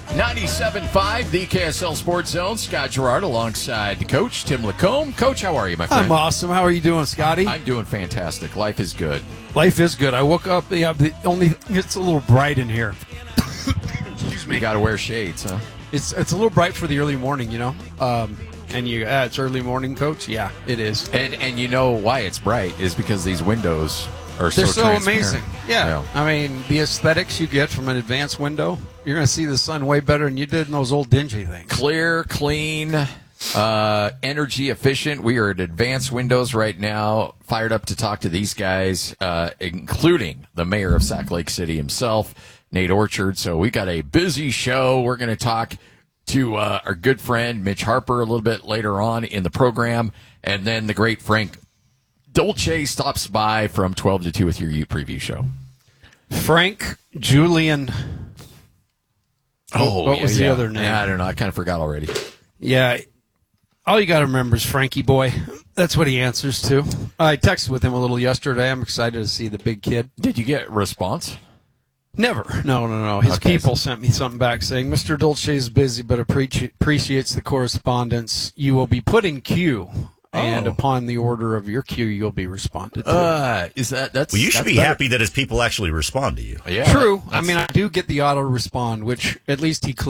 97.5, the KSL Sports Zone. Scott Gerard alongside the coach, Tim Lacombe. Coach, how are you, my friend? I'm awesome. How are you doing, Scotty? I'm doing fantastic. Life is good. Life is good. I woke up. Yeah, it's a little bright in here. Excuse me. You got to wear shades, huh? It's a little bright for the early morning, you know. And it's early morning, Coach. Yeah, it is. And you know why it's bright is because these windows are They're so transparent. amazing. Yeah. I mean, the aesthetics you get from an advanced window, you're going to see the sun way better than you did in those old dingy things. Clear, clean, energy efficient. We are at Advanced Windows right now, fired up to talk to these guys, including the mayor of Sac Lake City himself, Nate Orchard. So we got a busy show. We're going to talk to our good friend Mitch Harper a little bit later on in the program, and then the great Frank Dolce stops by from 12 to 2 with your Ute Preview show. Frank Julian. What was the other name? Yeah, I don't know. I kind of forgot already. Yeah. All you got to remember is Frankie Boy. That's what he answers to. I texted with him a little yesterday. I'm excited to see the big kid. Did you get a response? Never. No. His people sent me something back saying, Mr. Dolce is busy but appreciates the correspondence. You will be put in queue. And upon the order of your queue, you'll be responded to. Is that's well, you should be happy that his people actually respond to you. Yeah, True. I mean, I do get the auto respond, which at least he